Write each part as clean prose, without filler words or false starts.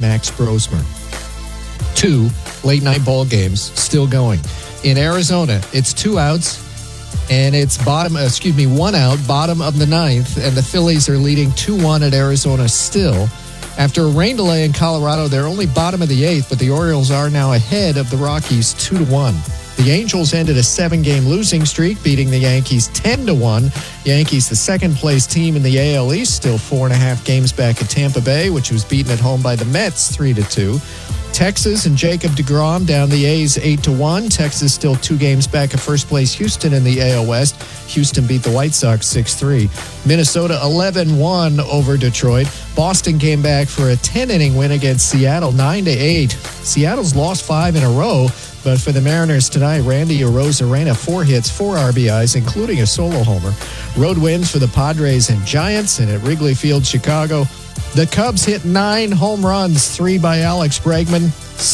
Max Brosmer. 2 late-night ball games still going. In Arizona, it's 2 outs, and it's 1 out, bottom of the 9th, and the Phillies are leading 2-1 at Arizona still. After a rain delay in Colorado, they're only bottom of the 8th, but the Orioles are now ahead of the Rockies 2-1. The Angels ended a 7-game losing streak, beating the Yankees 10-1. Yankees, the second-place team in the AL East, still 4.5 games back at Tampa Bay, which was beaten at home by the Mets 3-2. Texas and Jacob deGrom down the A's 8-1. Texas still 2 games back at first-place Houston in the AL West. Houston beat the White Sox 6-3. Minnesota 11-1 over Detroit. Boston came back for a 10-inning win against Seattle 9-8. Seattle's lost 5 in a row. But for the Mariners tonight, Randy Arozarena, 4 hits, 4 RBIs, including a solo homer. Road wins for the Padres and Giants, and at Wrigley Field, Chicago, the Cubs hit 9 home runs, 3 by Alex Bregman,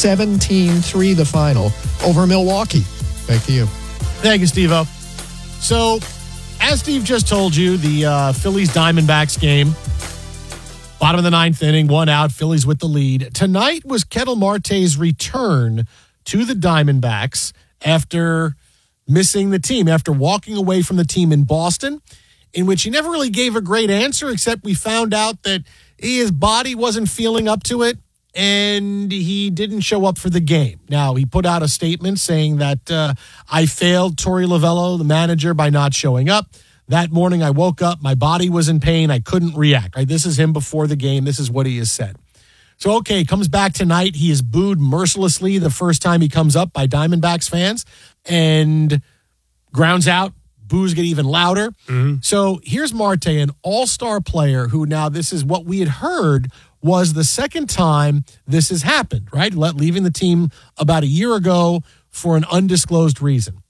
17-3 the final over Milwaukee. Back to you. Thank you, Steve-O. So, as Steve just told you, the Phillies-Diamondbacks game, bottom of the 9th inning, 1 out, Phillies with the lead. Tonight was Ketel Marte's return to the Diamondbacks after missing the team, after walking away from the team in Boston, in which he never really gave a great answer, except we found out that his body wasn't feeling up to it, and he didn't show up for the game. Now, he put out a statement saying that I failed Torey Lovullo, the manager, by not showing up. That morning I woke up, my body was in pain, I couldn't react. Right? This is him before the game. This is what he has said. So, okay, comes back tonight. He is booed mercilessly the first time he comes up by Diamondbacks fans and grounds out. Boos get even louder. Mm-hmm. So here's Marte, an all-star player who now this is what we had heard was the second time this has happened, right? Leaving the team about a year ago for an undisclosed reason.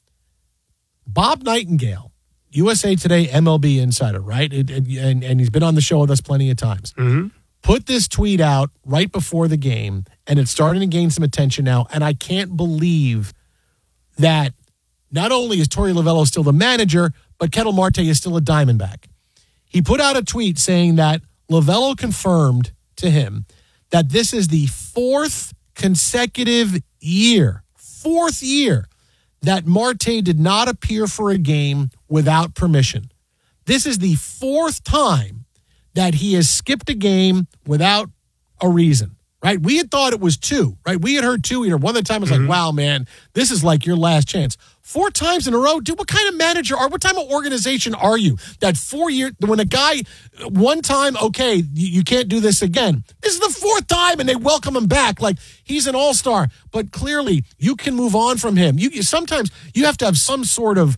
Bob Nightingale, USA Today MLB insider, right? And he's been on the show with us plenty of times. Mm-hmm. Put this tweet out right before the game, and it's starting to gain some attention now. And I can't believe that not only is Torey Lovullo still the manager, but Ketel Marte is still a Diamondback. He put out a tweet saying that Lovullo confirmed to him that this is the 4th consecutive year, 4th year, that Marte did not appear for a game without permission. This is the 4th time that he has skipped a game without a reason, right? We had thought it was 2, right? We had heard 2 either. One of the time it was like, wow, man, this is like your last chance. 4 times in a row, dude, what kind of manager what type of organization are you? That 4 year, when a guy, one time, okay, you can't do this again. This is the 4th time and they welcome him back. Like he's an all-star, but clearly you can move on from him. Sometimes you have to have some sort of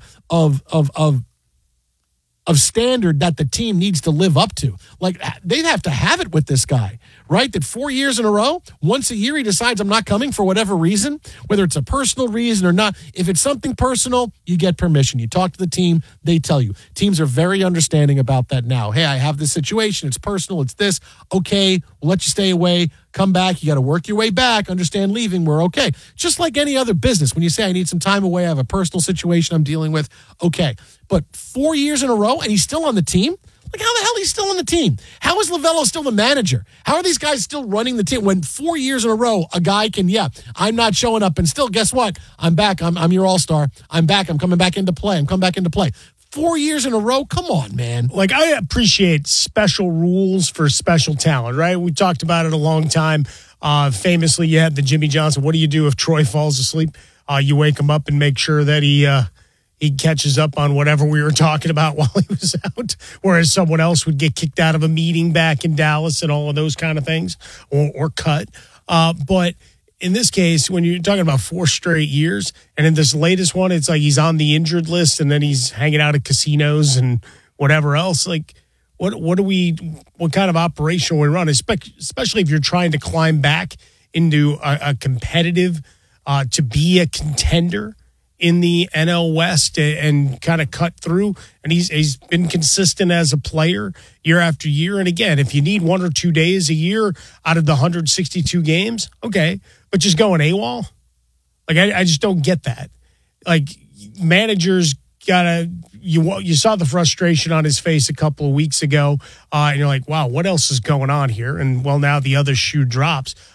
standard that the team needs to live up to. Like, they'd have to have it with this guy, right? That 4 years in a row, once a year he decides I'm not coming for whatever reason, whether it's a personal reason or not. If it's something personal, you get permission. You talk to the team, they tell you. Teams are very understanding about that now. Hey, I have this situation. It's personal. It's this. Okay, we'll let you stay away. Come back. You got to work your way back. Understand leaving. We're okay. Just like any other business. When you say, I need some time away, I have a personal situation I'm dealing with. Okay. But 4 years in a row and he's still on the team? Like, how the hell he's still on the team? How is Lovullo still the manager? How are these guys still running the team when 4 years in a row a guy can, I'm not showing up and still, guess what? I'm back. I'm your all-star. I'm back. I'm coming back into play. I'm coming back into play. 4 years in a row? Come on, man. Like, I appreciate special rules for special talent, right? We talked about it a long time. Famously, you had the Jimmy Johnson. What do you do if Troy falls asleep? You wake him up and make sure that he catches up on whatever we were talking about while he was out, whereas someone else would get kicked out of a meeting back in Dallas and all of those kind of things, or cut. But in this case, when you're talking about 4 straight years, and in this latest one, it's like he's on the injured list and then he's hanging out at casinos and whatever else. Like, what kind of operation we run, especially if you're trying to climb back into a competitive, to be a contender in the NL West and kind of cut through. And he's been consistent as a player year after year. And again, if you need 1 or 2 days a year out of the 162 games, okay, but just going AWOL? Like, I just don't get that. Like, managers gotta, you saw the frustration on his face a couple of weeks ago, and you're like, wow, what else is going on here? And well, now the other shoe drops.